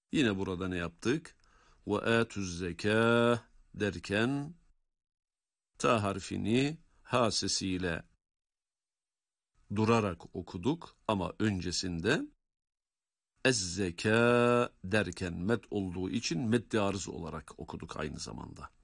Yine burada ne yaptık? وَآتُ الزَّكَاةِ derken ta harfini ha sesiyle durarak okuduk ama öncesinde ezzeka derken met olduğu için meddi arız olarak okuduk aynı zamanda.